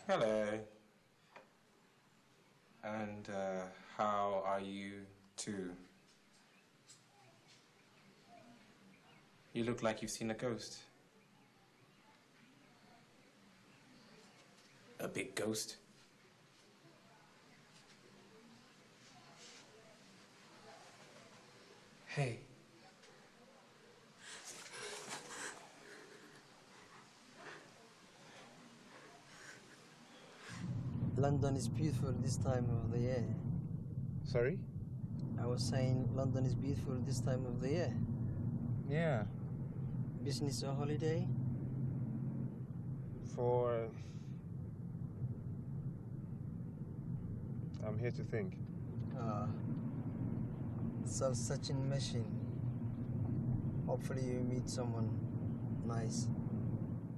Hello. And how are you too? You look like you've seen a ghost. A big ghost? Hey. London is beautiful this time of the year. Sorry? I was saying London is beautiful this time of the year. Yeah. Business or holiday? I'm here to think. Ah, self-searching machine. Hopefully you meet someone nice.